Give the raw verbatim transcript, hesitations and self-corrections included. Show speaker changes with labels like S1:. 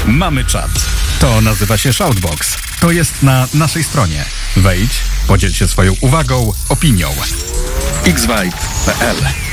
S1: Mamy czat. To nazywa się Shoutbox. To jest na naszej stronie. Wejdź, podziel się swoją uwagą, opinią. x vibe kropka p l